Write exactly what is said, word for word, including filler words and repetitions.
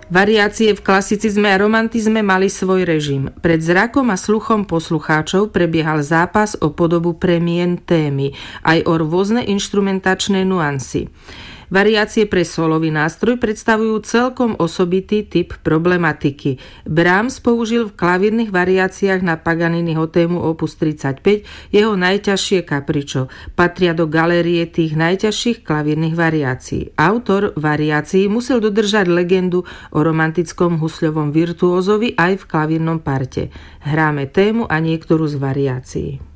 Variácie v klasicizme a romantizme mali svoj režim. Pred zrakom a sluchom poslucháčov prebiehal zápas o podobu premien témy, aj o rôzne inštrumentačné nuancy. Variácie pre solový nástroj predstavujú celkom osobitý typ problematiky. Brahms použil v klavírnych variáciách na Paganiniho tému opus tridsaťpäť jeho najťažšie kapričo. Patria do galérie tých najťažších klavírnych variácií. Autor variácií musel dodržať legendu o romantickom husľovom virtuózovi aj v klavírnom parte. Hráme tému a niektorú z variácií.